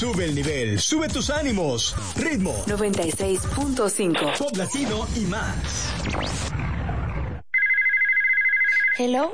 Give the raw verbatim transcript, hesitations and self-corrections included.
Sube el nivel, sube tus ánimos. Ritmo noventa y seis punto cinco. Pop latino y más. Hello,